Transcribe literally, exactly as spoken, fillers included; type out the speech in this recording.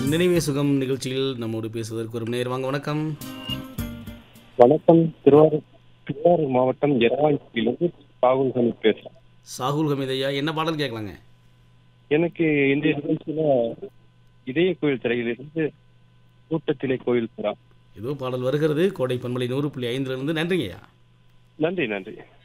நினைவே சுகம் நிகழ்ச்சியில் நம்மோடு பேசுவதற்கு ஒரு நேர் வாங்க. வணக்கம். வணக்கம். திருவாரூர் திருவாரூர் மாவட்டம் எரவாஞ்சியிலிருந்து ராகுல் ஹமீத் பேசுறேன். சாகுல் ஹமீத் ஐயா, என்ன பாடல் கேட்கலாங்க? எனக்கு இந்த நிகழ்ச்சியில இதய கோயில் திரையிலிருந்து கூட்டத்திலே கோயில் புறா. ஏதோ பாடல் வருகிறது. கோடை பண்பலை நூறு புள்ளி ஐந்துல இருந்து. நன்றிங்க ஐயா. நன்றி நன்றி.